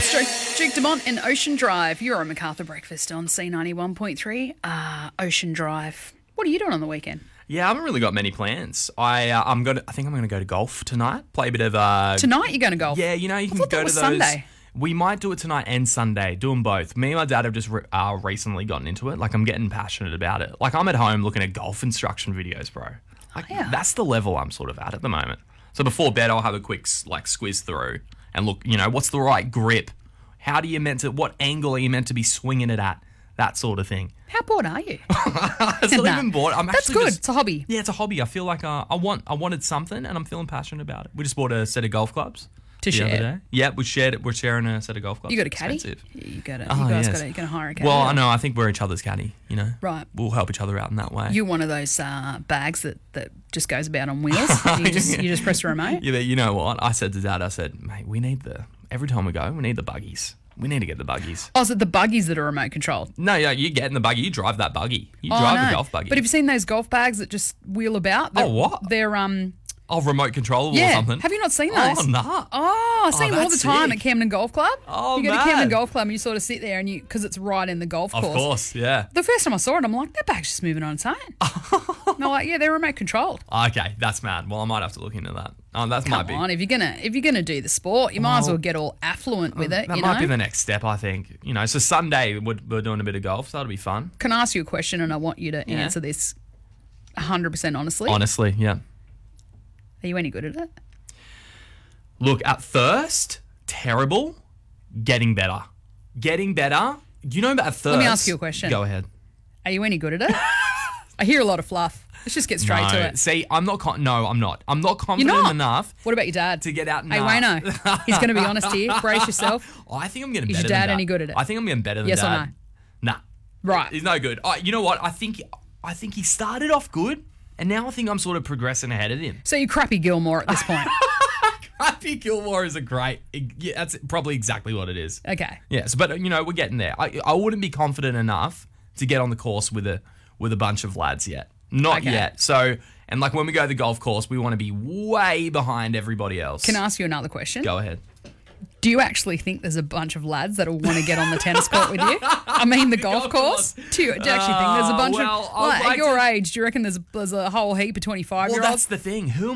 Duke Dumont in Ocean Drive. You're on MacArthur Breakfast on C91.3. Ocean Drive. What are you doing on the weekend? Yeah, I haven't really got many plans. I think I'm going to go to golf tonight. Play a bit of Tonight you're going to golf? Yeah, you know, you can thought go that to was those. Sunday. We might do it tonight and Sunday, doing both. Me and my dad have just recently gotten into it. Like, I'm getting passionate about it. Like, I'm at home looking at golf instruction videos, bro. Like, That's the level I'm sort of at the moment. So before bed, I'll have a quick squiz through and look, you know, what's the right grip? What angle are you meant to be swinging it at? That sort of thing. How bored are you? It's not even bored. That's good. It's a hobby. Yeah, it's a hobby. I feel like I wanted something, and I'm feeling passionate about it. We just bought a set of golf clubs To the share. other day. Yeah, we shared it. We're sharing a set of golf clubs. You got a caddy? Expensive. Yeah, you got it. Oh, You guys yes. got it. You're going to hire a caddy. Well, I know. I think we're each other's caddy. You know, Right. We'll help each other out in that way. You're one of those bags that just goes about on wheels. You just press the remote. Yeah, but you know what? I said to Dad, mate, every time we go, we need the buggies. We need to get the buggies. Oh, is it the buggies that are remote controlled? No, yeah, you get in the buggy, you drive that buggy. You drive the golf buggy. But have you seen those golf bags that just wheel about? Oh, what? They're remote controllable or yeah. something. Have you not seen those? Oh, nah. Oh, I see them all the that's time sick. at Camden Golf Club. Oh, you go to mad. Camden Golf Club and you sort of sit there and because it's right in the golf course. Of course, yeah. The first time I saw it, I'm like, that bag's just moving on its own. And they're like, yeah, they're remote controlled. Okay, that's mad. Well, I might have to look into that. Might Come be. on, if you're gonna do the sport, you might as well get all affluent with it. That might be the next step, I think. You know, so Sunday we're doing a bit of golf, so that'll be fun. Can I ask you a question, and I want you to answer this 100% honestly? Honestly, yeah. Are you any good at it? Look, at first, terrible. Getting better. You know, at first. Let me ask you a question. Go ahead. Are you any good at it? I hear a lot of fluff. Let's just get straight to it. See, I'm not. No, I'm not. I'm not confident You're not? enough. What about your dad? To get out. Hey, Wayno. He's going to be honest here. Brace yourself. I think I'm getting Is better. your dad than any good at it? I think I'm getting better than Yes or Dad. no? Nah. Right. He's no good. You know what? I think he started off good, and now I think I'm sort of progressing ahead of him. So you're crappy Gilmore at this point. Happy Gilmore is yeah, that's probably exactly what it is. Okay. Yes, but you know, we're getting there. I wouldn't be confident enough to get on the course with a bunch of lads yet. Not Okay. yet. So, and like when we go to the golf course, we want to be way behind everybody else. Can I ask you another question? Go ahead. Do you actually think there's a bunch of lads that will want to get on the tennis court with you? I mean, the golf course? Do you actually think there's a bunch well, of... I'd like at your age, do you reckon there's a whole heap of 25-year-olds? Well, that's the thing. Who